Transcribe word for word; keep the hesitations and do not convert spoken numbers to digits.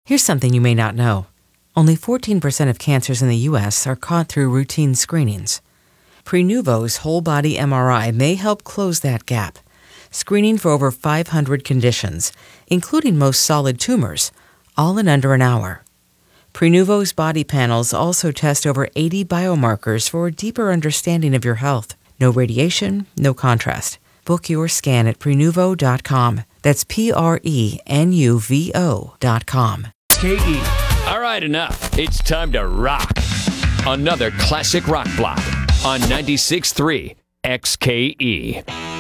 Here's something you may not know. Only fourteen percent of cancers in the U S are caught through routine screenings. Prenuvo's whole-body M R I may help close that gap, screening for over five hundred conditions, including most solid tumors, all in under an hour. Prenuvo's body panels also test over eighty biomarkers for a deeper understanding of your health. No radiation, no contrast. Book your scan at Prenuvo dot com. That's P R E N U V O dot com. K E. All right, enough. It's time to rock. Another classic rock block on ninety-six point three X K E.